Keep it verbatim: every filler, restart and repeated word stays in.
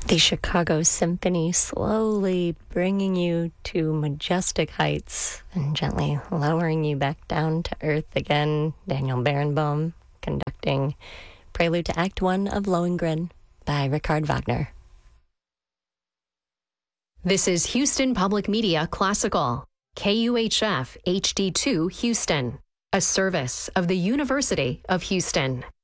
The Chicago Symphony slowly bringing you to majestic heights and gently lowering you back down to earth again. Daniel Barenboim conducting Prelude to Act One of Lohengrin by Richard Wagner. This is Houston Public Media Classical, K U H F H D two Houston, a service of the University of Houston.